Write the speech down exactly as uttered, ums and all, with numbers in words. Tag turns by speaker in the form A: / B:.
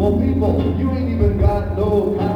A: Well, people, you ain't even got no kind